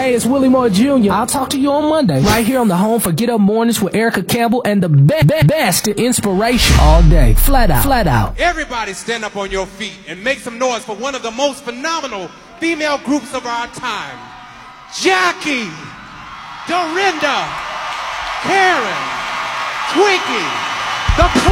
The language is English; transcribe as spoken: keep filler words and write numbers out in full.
Hey, it's Willie Moore Junior I'll talk to you on Monday, right here on the home for Get Up Mornings with Erica Campbell and the be- be- best in inspiration all day. Flat out, flat out. Everybody stand up on your feet and make some noise for one of the most phenomenal female groups of our time. Jackie, Dorinda, Karen, Twinkie, the